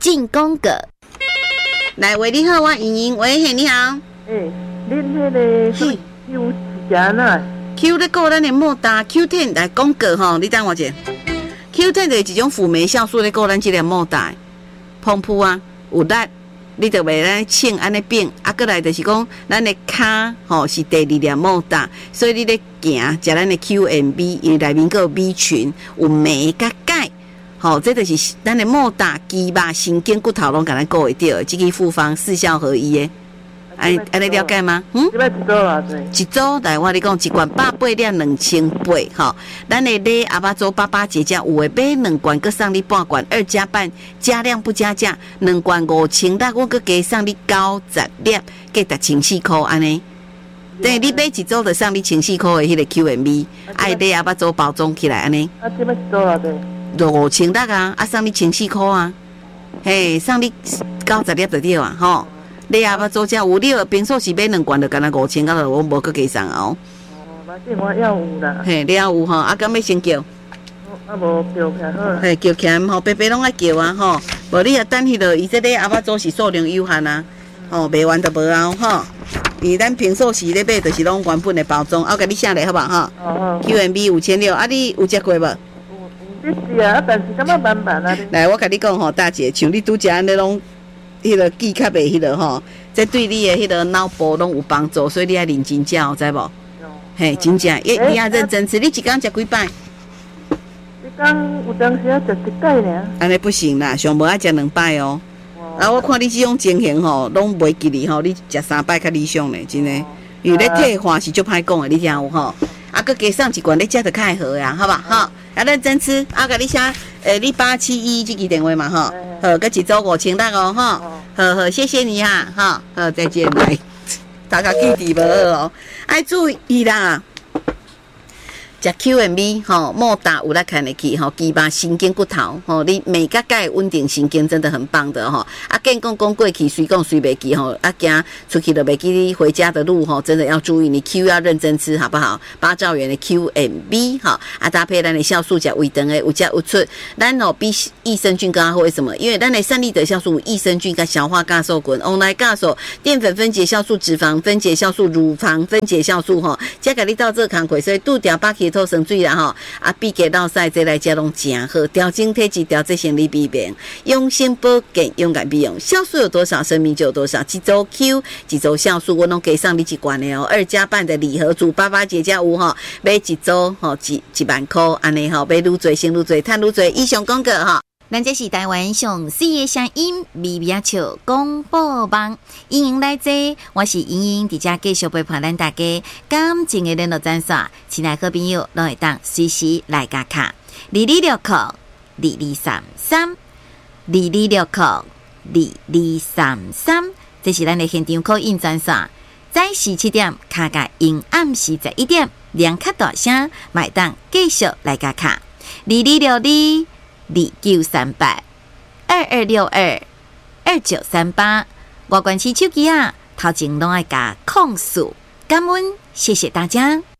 进攻个。来，喂，你好，我莹莹，喂，嘿，你好。 恁迄个Q 是啥呐 ？Q 咧顾咱的莫大 Q10来讲个吼，你等我者。Q10 就是一种辅酶酵素咧顾咱即个莫大，丰富啊，有力。你就袂咱称安尼变，过来就是讲，咱的骹吼是第二粒莫大，所以你咧行食咱的 QMB， 因为内面个有 B 群，有镁甲钙，吼，这就是咱的莫大、肌肉、神经、骨头拢甲咱顾会到，即个复方4效合一的。安尼了解吗？ 一摆一组啊？ 一组来，我你讲一罐800粒2800吼，咱的咧阿巴周88节价有诶，买2罐，佮送你半罐，2加半，加量不加价，2罐5000粒，我佮加送你90粒，计1400块安尼。对，你买一组就送你1400块的迄个 QMB， 爱咧阿巴周包装起来安尼。 这摆一组啊？对， 就5000粒啊，送你1400块啊，嘿，送你90粒就对啊，吼。你也捌做这有你平数是买2罐就干那5000啊，我无佮加送哦。 反正我要有啦。 嘿，你也有吼，敢要先叫？ 无叫起来好。 嘿，叫起来吼，白白拢爱叫啊吼。无你也等迄落，伊这个捌做是数量有限啊，吼，卖完就无啊吼。因为咱平数时咧买，就是拢原本的包装，我甲你写咧好不好？ 好。 QMB 5600啊，你有食过无？ 有是啊，但是感觉慢慢啊。 来，我甲你讲吼，大姐，像你拄食安尼拢。迄个记较袂迄个吼，这对你的迄个脑部拢有帮助，所以你要认真食，知无？嘿，真正，你也认真吃，你一天食几摆？ 一天有当时要食一摆尔。 安尼不行啦，上无爱食2摆哦。啊，我看你这种情形吼，拢袂记哩吼，你食3摆较理想嘞，真诶。因为咧退化是足歹讲诶，你听有吼？啊，佮加送一罐，你食就较会好呀，好吧？好，啊，认真吃，啊，甲你写，你871这支电话嘛，吼。好，佮一组5000粒哦，哈，好，谢谢你哈，哈，好，再见，来，大家记住无哦，爱注意啦。食 QMB 吼，莫打有来看得起吼，肌肉、神经、骨头吼，你镁甲钙稳定神经真的很棒的吼。啊，健讲过去，随讲随袂记吼，啊，行出去就袂记你回家的路吼，真的要注意，你 Q 要认真吃好不好？8兆元的 QMB 哈，啊，搭配咱的酵素加维登诶，有加有出，咱哦比益生菌更好，为什么？因为咱的3粒的酵素有益生菌跟消化酵素菌，往来酵素、淀粉分解酵素、脂肪分解酵素、乳糖分解酵素吼，加给你到这工课，所以拄掉8起透生水啦吼，啊，比给老师这来食拢真好，调整体质，调整生理病变，用心保健，勇敢必用。酵素有多少，生命就有多少。一周 Q， 一周酵素，我拢给上你一罐的哦，2加半的礼盒组，88节价有吼，买一周吼1万块，安尼吼，买愈多省愈多，赚愈多。以上讲过吼。咱这是台湾上4个声音微微笑广播网，欢迎来坐，我是莹莹，伫遮继续陪伴咱大家感情的联络专线，亲爱好朋友拢会当随时来加卡22602233，22602233，这是咱的现场call in专线，早时7点卡甲阴暗时11点，两卡大声，买当继续来加卡2260293822622938，外关市手机啊，头前拢爱加控诉，感恩，谢谢大家。